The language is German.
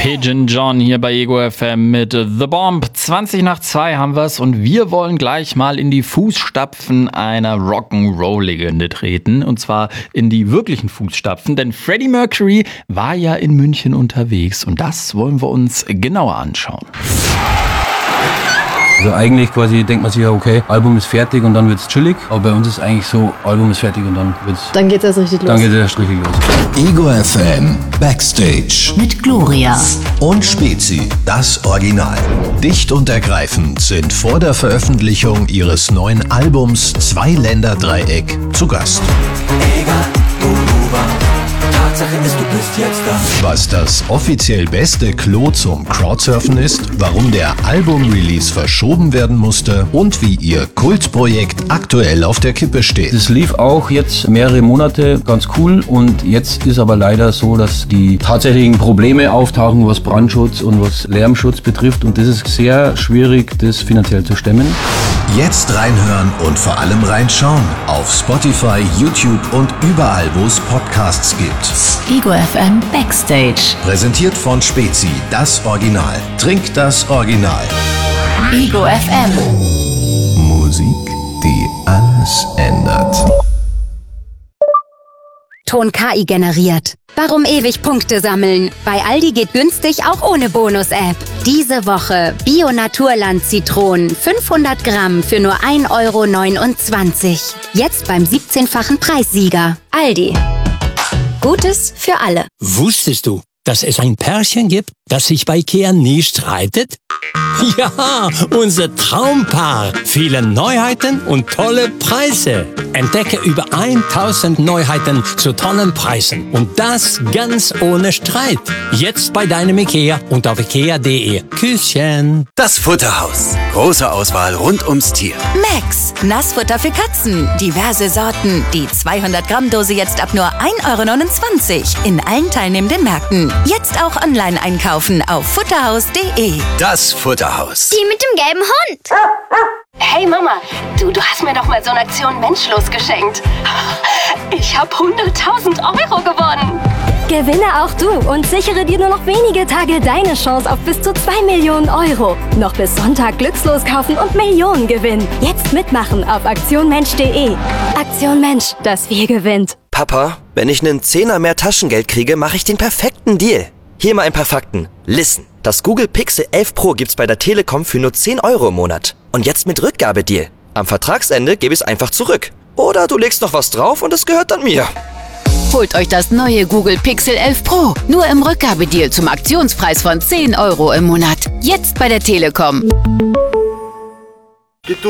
Pigeon John hier bei Ego FM mit The Bomb. 2:20 haben wir's und wir wollen gleich mal in die Fußstapfen einer Rock'n'Roll-Legende treten. Und zwar in die wirklichen Fußstapfen, denn Freddie Mercury war ja in München unterwegs und das wollen wir uns genauer anschauen. Also eigentlich quasi denkt man sich ja, okay, Album ist fertig und dann wird's chillig. Aber bei uns ist eigentlich so, Album ist fertig und dann geht's erst richtig los. Dann geht's erst richtig los. Ego FM Backstage mit Gloria und Spezi, das Original. Dicht und ergreifend sind vor der Veröffentlichung ihres neuen Albums Zwei-Länder-Dreieck zu Gast. Egal, wo du warst, Tatsache ist, du bist jetzt da. Was das offiziell beste Klo zum Crowdsurfen ist, warum der Album-Release verschoben werden musste und wie ihr Kultprojekt aktuell auf der Kippe steht. Das lief auch jetzt mehrere Monate ganz cool und jetzt ist aber leider so, dass die tatsächlichen Probleme auftauchen, was Brandschutz und was Lärmschutz betrifft und das ist sehr schwierig, das finanziell zu stemmen. Jetzt reinhören und vor allem reinschauen auf Spotify, YouTube und überall, wo es Podcasts gibt. Ego FM Backstage. Präsentiert von Spezi, das Original. Trink das Original. Ego FM. Musik, die alles ändert. Ton KI generiert. Warum ewig Punkte sammeln? Bei Aldi geht günstig auch ohne Bonus-App. Diese Woche Bio-Naturland-Zitronen 500 Gramm für nur 1,29 €. Jetzt beim 17-fachen Preissieger. Aldi. Gutes für alle. Wusstest du, dass es ein Pärchen gibt, das sich bei Ikea nie streitet? Ja, unser Traumpaar. Viele Neuheiten und tolle Preise. Entdecke über 1000 Neuheiten zu tollen Preisen. Und das ganz ohne Streit. Jetzt bei deinem Ikea und auf ikea.de. Küsschen. Das Futterhaus. Große Auswahl rund ums Tier. Max, Nassfutter für Katzen. Diverse Sorten. Die 200-Gramm-Dose jetzt ab nur 1,29 € in allen teilnehmenden Märkten. Jetzt auch online einkaufen auf futterhaus.de. Das Futterhaus. Die mit dem gelben Hund. Hey Mama, du hast mir doch mal so eine Aktion Menschlos geschenkt. Ich habe 100.000 € gewonnen. Gewinne auch du und sichere dir nur noch wenige Tage deine Chance auf bis zu 2 Millionen €. Noch bis Sonntag glückslos kaufen und Millionen gewinnen. Jetzt mitmachen auf aktionmensch.de. Aktion Mensch, das Wir gewinnt. Papa, wenn ich einen Zehner mehr Taschengeld kriege, mache ich den perfekten Deal. Hier mal ein paar Fakten. Listen, das Google Pixel 11 Pro gibt's bei der Telekom für nur 10 € im Monat. Und jetzt mit Rückgabedeal. Am Vertragsende gebe ich es einfach zurück. Oder du legst noch was drauf und es gehört dann mir. Holt euch das neue Google Pixel 11 Pro. Nur im Rückgabedeal zum Aktionspreis von 10 € im Monat. Jetzt bei der Telekom.